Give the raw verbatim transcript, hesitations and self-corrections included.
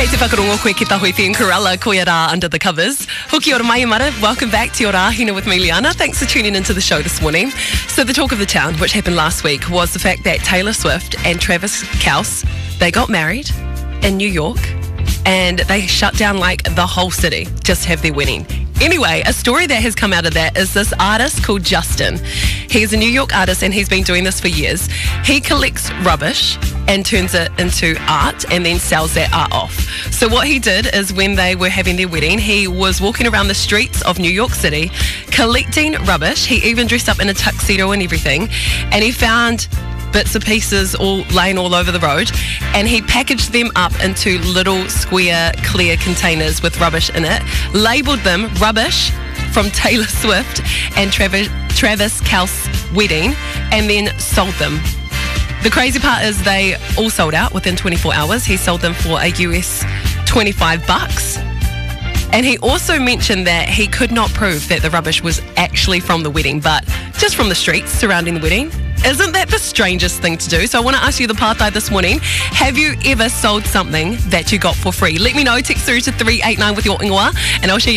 Kei te whakarongo koe ki Tahuiti and Kerala, koe rā under the covers. Hoki ora mai mara, welcome back to Ora Ahina with me, Liana. Thanks for tuning into the show this morning. So the talk of the town, which happened last week, was the fact that Taylor Swift and Travis Kelce, they got married in New York and they shut down like the whole city just to have their wedding. Anyway, a story that has come out of that is this artist called Justin. He's a New York artist and he's been doing this for years. He collects rubbish and turns it into art and then sells that art off. So what he did is when they were having their wedding, he was walking around the streets of New York City collecting rubbish. He even dressed up in a tuxedo and everything, and he found bits and pieces all laying all over the road, and he packaged them up into little square clear containers with rubbish in it, labelled them rubbish from Taylor Swift and Travis, Travis Kelce wedding, and then sold them. The crazy part is they all sold out within twenty-four hours. He sold them for a U S twenty-five bucks. And he also mentioned that he could not prove that the rubbish was actually from the wedding, but just from the streets surrounding the wedding. Isn't that the strangest thing to do? So I want to ask you the pātai this morning. Have you ever sold something that you got for free? Let me know. Text through to three eight nine with your ingoa, and I'll share